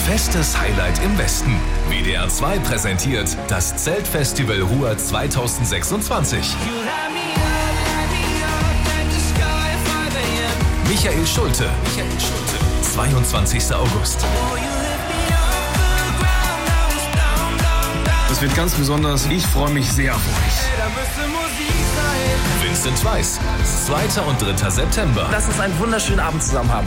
Festes Highlight im Westen. WDR 2 präsentiert das Zeltfestival Ruhr 2026. Michael Schulte. 22. August. Das wird ganz besonders. Ich freue mich sehr auf euch. Vincent Weiss. 2. und 3. September. Lass uns einen wunderschönen Abend zusammen haben.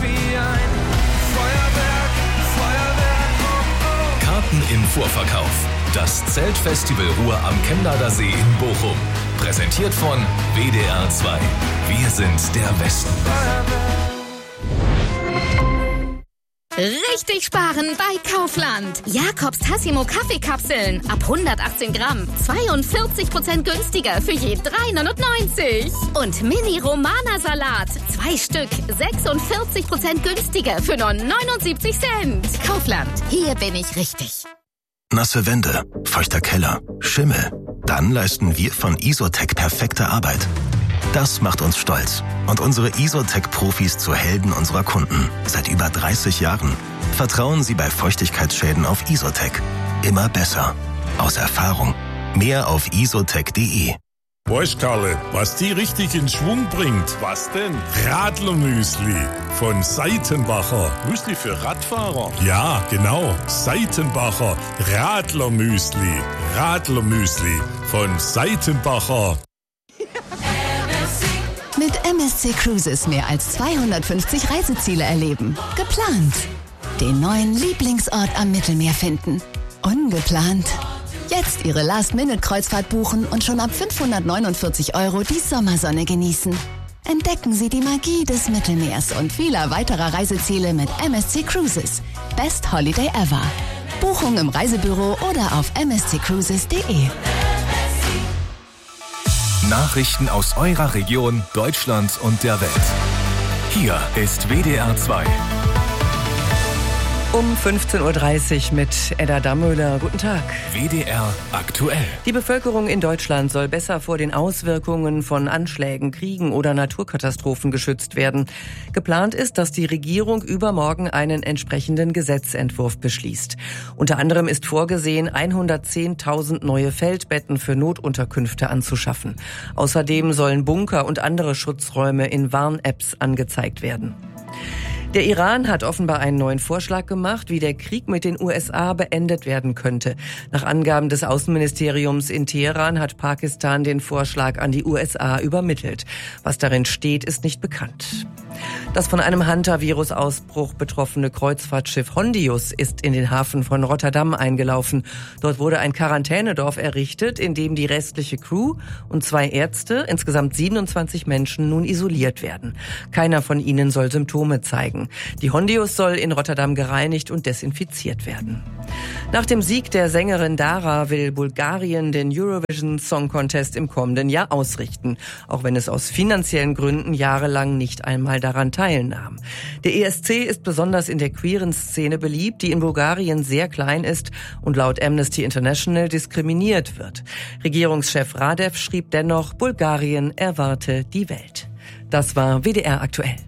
Karten im Vorverkauf. Das Zeltfestival Ruhr am Chemnader See in Bochum. Präsentiert von WDR 2. Wir sind der Westen. Richtig sparen bei Kaufland. Jakobs Tassimo Kaffeekapseln ab 118 Gramm. 42% günstiger für je 3,99. Und Mini Romana Salat. 2 Stück. 46% günstiger für nur 79 Cent. Kaufland. Hier bin ich richtig. Nasse Wände, feuchter Keller, Schimmel. Dann leisten wir von Isotec perfekte Arbeit. Das macht uns stolz und unsere Isotec-Profis zu Helden unserer Kunden. Seit über 30 Jahren. Vertrauen Sie bei Feuchtigkeitsschäden auf Isotec. Immer besser. Aus Erfahrung. Mehr auf isotec.de. Weißt Karle, was die richtig in Schwung bringt? Was denn? Radlermüsli von Seitenbacher. Müsli für Radfahrer? Ja, genau. Seitenbacher Radlermüsli. Radlermüsli von Seitenbacher. Mit MSC Cruises mehr als 250 Reiseziele erleben. Geplant. Den neuen Lieblingsort am Mittelmeer finden. Ungeplant. Jetzt Ihre Last-Minute-Kreuzfahrt buchen und schon ab 549 € die Sommersonne genießen. Entdecken Sie die Magie des Mittelmeers und vieler weiterer Reiseziele mit MSC Cruises. Best Holiday ever. Buchung im Reisebüro oder auf msccruises.de. Nachrichten aus eurer Region, Deutschland und der Welt. Hier ist WDR 2. Um 15.30 Uhr mit Edda Dammöhler. Guten Tag. WDR aktuell. Die Bevölkerung in Deutschland soll besser vor den Auswirkungen von Anschlägen, Kriegen oder Naturkatastrophen geschützt werden. Geplant ist, dass die Regierung übermorgen einen entsprechenden Gesetzentwurf beschließt. Unter anderem ist vorgesehen, 110.000 neue Feldbetten für Notunterkünfte anzuschaffen. Außerdem sollen Bunker und andere Schutzräume in Warn-Apps angezeigt werden. Der Iran hat offenbar einen neuen Vorschlag gemacht, wie der Krieg mit den USA beendet werden könnte. Nach Angaben des Außenministeriums in Teheran hat Pakistan den Vorschlag an die USA übermittelt. Was darin steht, ist nicht bekannt. Das von einem Hantavirus-Ausbruch betroffene Kreuzfahrtschiff Hondius ist in den Hafen von Rotterdam eingelaufen. Dort wurde ein Quarantänedorf errichtet, in dem die restliche Crew und 2 Ärzte, insgesamt 27 Menschen, nun isoliert werden. Keiner von ihnen soll Symptome zeigen. Die Hondius soll in Rotterdam gereinigt und desinfiziert werden. Nach dem Sieg der Sängerin Dara will Bulgarien den Eurovision Song Contest im kommenden Jahr ausrichten, auch wenn es aus finanziellen Gründen jahrelang nicht einmal daran teilnahm. Der ESC ist besonders in der queeren Szene beliebt, die in Bulgarien sehr klein ist und laut Amnesty International diskriminiert wird. Regierungschef Radev schrieb dennoch, Bulgarien erwarte die Welt. Das war WDR aktuell.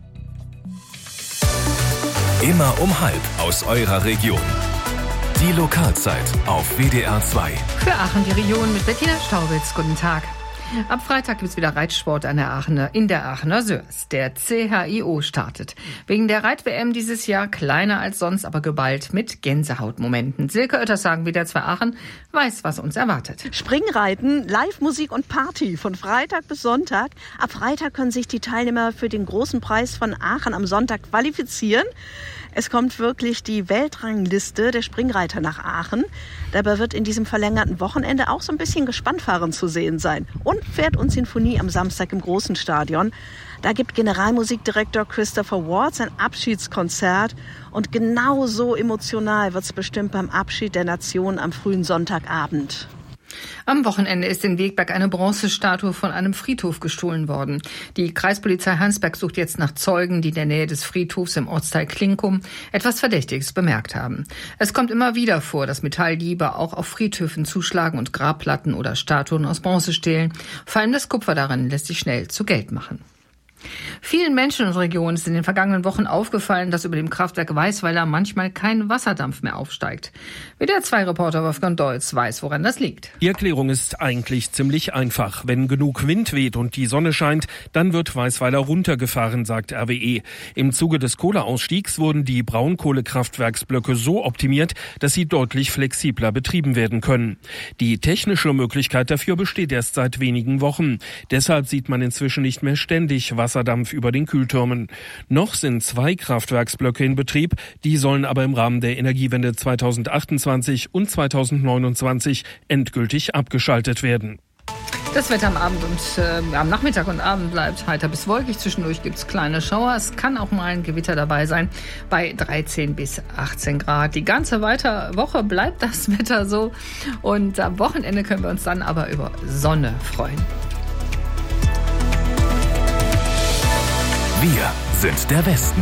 Immer um halb aus eurer Region. Die Lokalzeit auf WDR 2. Für Aachen die Region mit Bettina Staubitz. Guten Tag. Ab Freitag gibt es wieder Reitsport in der Aachener Sörs. Der CHIO startet. Wegen der Reit-WM dieses Jahr kleiner als sonst, aber geballt mit Gänsehautmomenten. Silke Oettershagen, WDR 2 Aachen, weiß, was uns erwartet. Springreiten, Live-Musik und Party von Freitag bis Sonntag. Ab Freitag können sich die Teilnehmer für den großen Preis von Aachen am Sonntag qualifizieren. Es kommt wirklich die Weltrangliste der Springreiter nach Aachen. Dabei wird in diesem verlängerten Wochenende auch so ein bisschen Gespanntfahren zu sehen sein. Und Pferd und Sinfonie am Samstag im großen Stadion. Da gibt Generalmusikdirektor Christopher Ward sein Abschiedskonzert. Und genauso emotional wird es bestimmt beim Abschied der Nation am frühen Sonntagabend. Am Wochenende ist in Wegberg eine Bronzestatue von einem Friedhof gestohlen worden. Die Kreispolizei Heinsberg sucht jetzt nach Zeugen, die in der Nähe des Friedhofs im Ortsteil Klinkum etwas Verdächtiges bemerkt haben. Es kommt immer wieder vor, dass Metalldiebe auch auf Friedhöfen zuschlagen und Grabplatten oder Statuen aus Bronze stehlen. Vor allem das Kupfer darin lässt sich schnell zu Geld machen. Vielen Menschen und Regionen ist in den vergangenen Wochen aufgefallen, dass über dem Kraftwerk Weisweiler manchmal kein Wasserdampf mehr aufsteigt. WDR2-Reporter Wolfgang Deutz weiß, woran das liegt. Die Erklärung ist eigentlich ziemlich einfach. Wenn genug Wind weht und die Sonne scheint, dann wird Weisweiler runtergefahren, sagt RWE. Im Zuge des Kohleausstiegs wurden die Braunkohlekraftwerksblöcke so optimiert, dass sie deutlich flexibler betrieben werden können. Die technische Möglichkeit dafür besteht erst seit wenigen Wochen. Deshalb sieht man inzwischen nicht mehr ständig Wasserdampf über den Kühltürmen. Noch sind 2 Kraftwerksblöcke in Betrieb, die sollen aber im Rahmen der Energiewende 2028 und 2029 endgültig abgeschaltet werden. Das Wetter am Abend und am Nachmittag und Abend bleibt heiter bis wolkig. Zwischendurch gibt es kleine Schauer. Es kann auch mal ein Gewitter dabei sein bei 13 bis 18 Grad. Die ganze weitere Woche bleibt das Wetter so. Und am Wochenende können wir uns dann aber über Sonne freuen. Wir sind der Westen.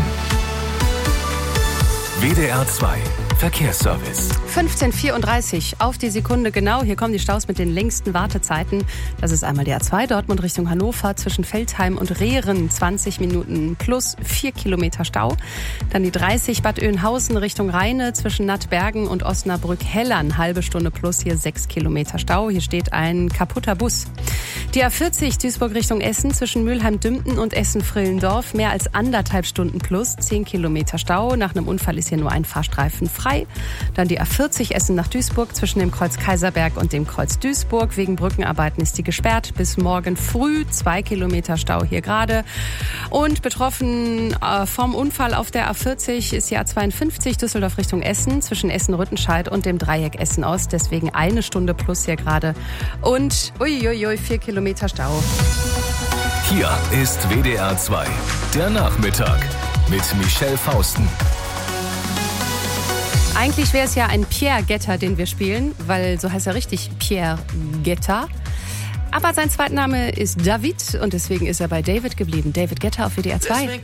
WDR 2 Verkehrsservice. 15:34 auf die Sekunde genau. Hier kommen die Staus mit den längsten Wartezeiten. Das ist einmal die A2 Dortmund Richtung Hannover zwischen Veltheim und Rehren. 20 Minuten plus 4 Kilometer Stau. Dann die 30 Bad Oeynhausen Richtung Rheine zwischen Nattbergen und Osnabrück-Hellern. Halbe Stunde plus hier 6 Kilometer Stau. Hier steht ein kaputter Bus. Die A40 Duisburg Richtung Essen zwischen Mülheim-Dümpten und Essen-Frillendorf. Mehr als 1,5 Stunden plus 10 Kilometer Stau. Nach einem Unfall ist hier nur ein Fahrstreifen frei. Dann die A40 Essen nach Duisburg zwischen dem Kreuz Kaiserberg und dem Kreuz Duisburg. Wegen Brückenarbeiten ist die gesperrt. Bis morgen früh 2 Kilometer Stau hier gerade. Und betroffen vom Unfall auf der A40 ist die A52 Düsseldorf Richtung Essen zwischen Essen-Rüttenscheid und dem Dreieck Essen-Ost. Deswegen 1 Stunde plus hier gerade. Und 4 Kilometer Stau. Hier ist WDR 2, der Nachmittag mit Michelle Fausten. Eigentlich wäre es ja ein Pierre Getter, den wir spielen, weil so heißt er richtig, Pierre Getter. Aber sein Zweitname ist David und deswegen ist er bei David geblieben. David Getter auf WDR 2.